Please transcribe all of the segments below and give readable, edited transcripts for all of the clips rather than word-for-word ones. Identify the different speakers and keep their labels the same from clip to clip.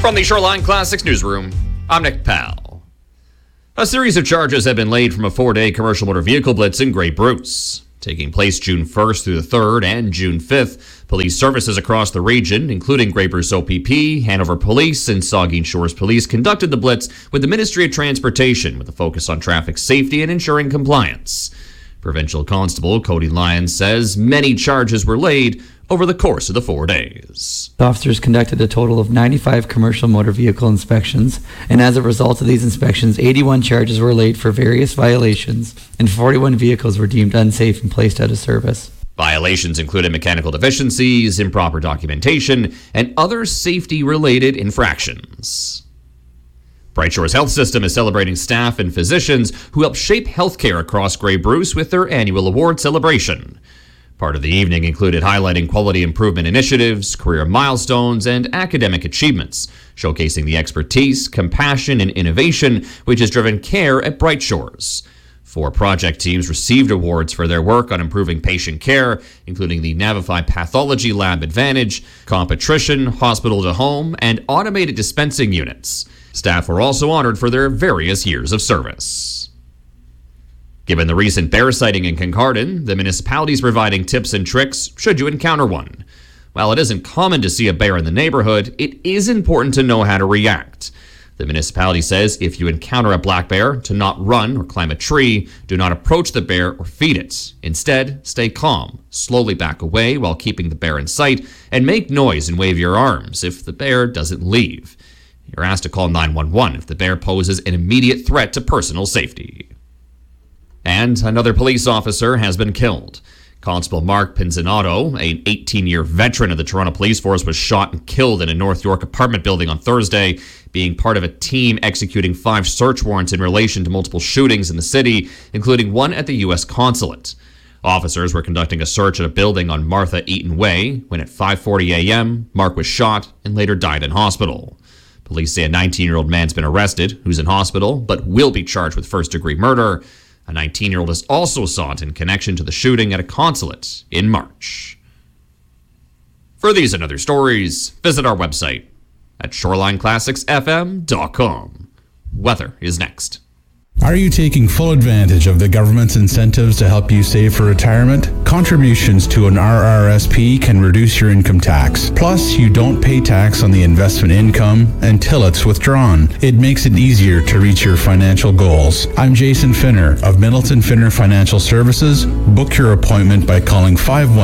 Speaker 1: From the Shoreline Classics newsroom, I'm Nick Powell. A series of charges have been laid from a 4-day commercial motor vehicle blitz in Grey Bruce. Taking place June 1st through the 3rd and June 5th, police services across the region, including Grey Bruce OPP, Hanover Police, and Saugeen Shores Police, conducted the blitz with the Ministry of Transportation with a focus on traffic safety and ensuring compliance. Provincial Constable Cody Lyons says many charges were laid over the course of the 4 days.
Speaker 2: Officers conducted a total of 95 commercial motor vehicle inspections, and as a result of these inspections, 81 charges were laid for various violations, and 41 vehicles were deemed unsafe and placed out of service.
Speaker 1: Violations included mechanical deficiencies, improper documentation, and other safety-related infractions. Bright Shores Health System is celebrating staff and physicians who help shape healthcare across Grey Bruce with their annual award celebration. Part of the evening included highlighting quality improvement initiatives, career milestones, and academic achievements, showcasing the expertise, compassion, and innovation which has driven care at Bright Shores. 4 project teams received awards for their work on improving patient care, including the Navify Pathology Lab Advantage, Comp-Attrition, Hospital to Home, and Automated Dispensing Units. Staff were also honored for their various years of service. Given the recent bear sighting in Kincardine, the municipality is providing tips and tricks should you encounter one. While it isn't common to see a bear in the neighborhood, it is important to know how to react. The municipality says if you encounter a black bear, to not run or climb a tree, do not approach the bear or feed it. Instead, stay calm, slowly back away while keeping the bear in sight, and make noise and wave your arms if the bear doesn't leave. You're asked to call 911 if the bear poses an immediate threat to personal safety. And another police officer has been killed. Constable Mark Pinzinato, an 18-year veteran of the Toronto Police Force, was shot and killed in a North York apartment building on Thursday, being part of a team executing 5 search warrants in relation to multiple shootings in the city, including one at the U.S. Consulate. Officers were conducting a search at a building on Martha Eaton Way when at 5:40 a.m., Mark was shot and later died in hospital. Police say a 19-year-old man's been arrested, who's in hospital, but will be charged with first-degree murder. A 19-year-old is also sought in connection to the shooting at a consulate in March. For these and other stories, visit our website at shorelineclassicsfm.com. Weather is next.
Speaker 3: Are you taking full advantage of the government's incentives to help you save for retirement? Contributions to an RRSP can reduce your income tax. Plus, you don't pay tax on the investment income until it's withdrawn. It makes it easier to reach your financial goals. I'm Jason Finner of Middleton Finner Financial Services. Book your appointment by calling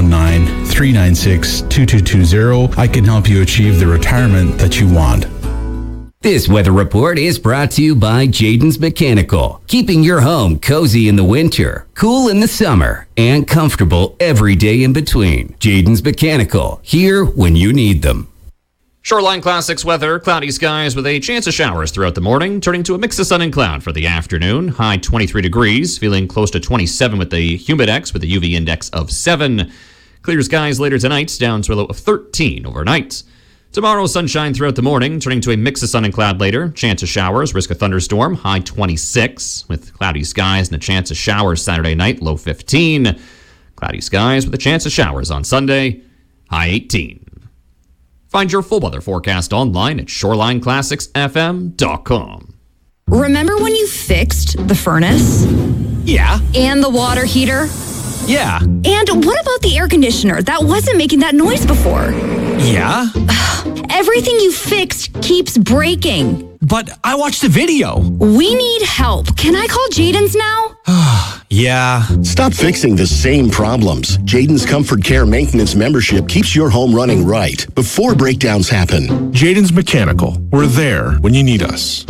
Speaker 3: 519-396-2220. I can help you achieve the retirement that you want.
Speaker 4: This weather report is brought to you by Jayden's Mechanical, keeping your home cozy in the winter, cool in the summer, and comfortable every day in between. Jayden's Mechanical, here when you need them.
Speaker 1: Shoreline Classics weather, cloudy skies with a chance of showers throughout the morning, turning to a mix of sun and cloud for the afternoon. High 23 degrees, feeling close to 27 with the humidex with a UV index of 7. Clear skies later tonight, down to a low of 13 overnight. Tomorrow, sunshine throughout the morning, turning to a mix of sun and cloud later. Chance of showers, risk of thunderstorm, high 26, with cloudy skies and a chance of showers Saturday night, low 15. Cloudy skies with a chance of showers on Sunday, high 18. Find your full weather forecast online at shorelineclassicsfm.com.
Speaker 5: Remember when you fixed the furnace?
Speaker 6: Yeah.
Speaker 5: And the water heater?
Speaker 6: Yeah.
Speaker 5: And what about the air conditioner that wasn't making that noise before?
Speaker 6: Yeah.
Speaker 5: Everything you fixed keeps breaking.
Speaker 6: But I watched the video.
Speaker 5: We need help. Can I call Jayden's now?
Speaker 6: Yeah.
Speaker 7: Stop fixing the same problems. Jayden's Comfort Care Maintenance membership keeps your home running right before breakdowns happen.
Speaker 8: Jayden's Mechanical. We're there when you need us.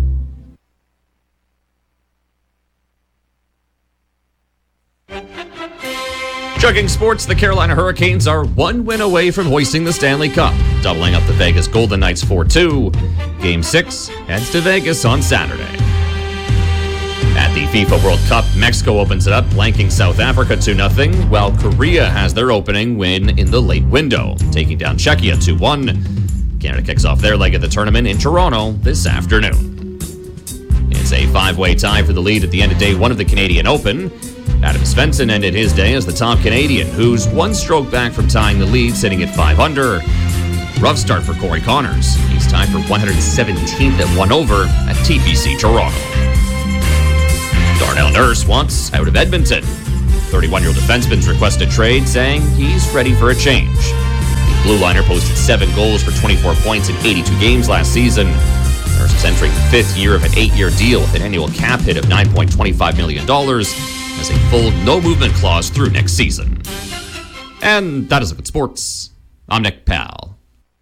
Speaker 1: Chugging sports, the Carolina Hurricanes are 1 win away from hoisting the Stanley Cup, doubling up the Vegas Golden Knights 4-2. Game 6 heads to Vegas on Saturday. At the FIFA World Cup, Mexico opens it up, blanking South Africa 2-0, while Korea has their opening win in the late window, taking down Czechia 2-1. Canada kicks off their leg of the tournament in Toronto this afternoon. It's a 5-way tie for the lead at the end of day 1 of the Canadian Open. Adam Svensson ended his day as the top Canadian, who's 1 stroke back from tying the lead, sitting at 5 under. rough start for Corey Connors. He's tied for 117th at 1 over at TPC Toronto. Darnell Nurse wants out of Edmonton. 31-year-old defenseman's requested trade, saying he's ready for a change. The blue liner posted 7 goals for 24 points in 82 games last season. Nurse is entering the 5th year of an 8-year deal with an annual cap hit of $9.25 million as a full no-movement clause through next season. And that is it with sports. I'm Nick Powell.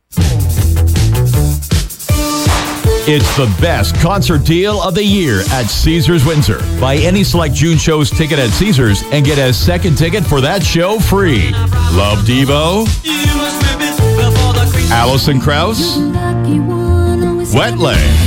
Speaker 9: It's the best concert deal of the year at Caesars Windsor. Buy any select June show's ticket at Caesars and get a second ticket for that show free. Love Devo? Alison Krauss? Wetland?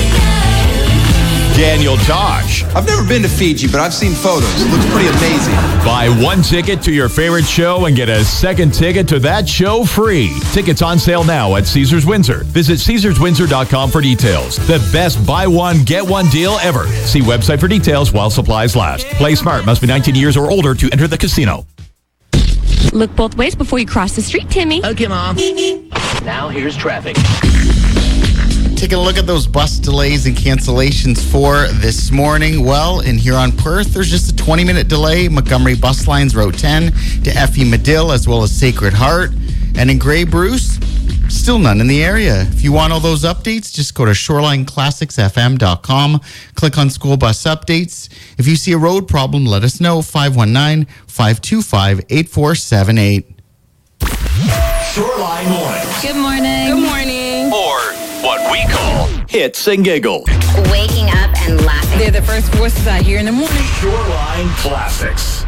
Speaker 9: Daniel Tosh?
Speaker 10: I've never been to Fiji, but I've seen photos. It looks pretty amazing.
Speaker 9: Buy one ticket to your favorite show and get a second ticket to that show free. Tickets on sale now at Caesars Windsor. Visit CaesarsWindsor.com for details. The best buy one, get one deal ever. See website for details while supplies last. Play smart. Must be 19 years or older to enter the casino.
Speaker 11: Look both ways before you cross the street, Timmy.
Speaker 12: Okay, Mom. Now here's traffic.
Speaker 13: Taking a look at those bus delays and cancellations for this morning. Well, in Huron Perth, there's just a 20-minute delay. Montgomery bus lines, Route 10 to Effie Medill, as well as Sacred Heart. And in Grey Bruce, still none in the area. If you want all those updates, just go to shorelineclassicsfm.com. Click on school bus updates. If you see a road problem, let us know. 519-525-8478.
Speaker 12: Shoreline Morning.
Speaker 11: Good morning.
Speaker 5: Good morning.
Speaker 12: Or what we call hits and giggles.
Speaker 14: Waking up and laughing.
Speaker 11: They're the first voices I hear in the morning.
Speaker 12: Shoreline Classics.